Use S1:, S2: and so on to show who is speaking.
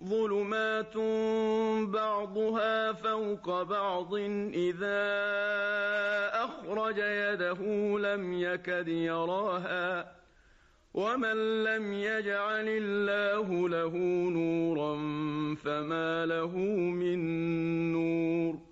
S1: ظُلُمَاتٌ بَعْضُهَا فَوْقَ بَعْضٍ إِذَا أَخْرَجَ يَدَهُ لَمْ يَكَدْ يَرَاهَا ۗ وَمَن لَّمْ يَجْعَلِ اللَّهُ لَهُ نُورًا فَمَا لَهُ مِن نُّورٍ.